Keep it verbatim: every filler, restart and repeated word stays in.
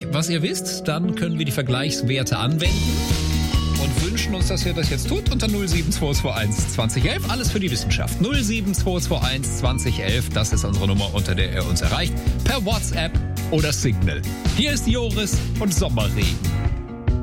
was ihr wisst, dann können wir die Vergleichswerte anwenden und wünschen uns, dass ihr das jetzt tut unter null sieben zwei zwei eins zwanzig elf. Alles für die Wissenschaft. null sieben zwei zwei eins zwanzig elf, das ist unsere Nummer, unter der ihr uns erreicht. Per WhatsApp oder Signal. Hier ist Joris und Sommerregen.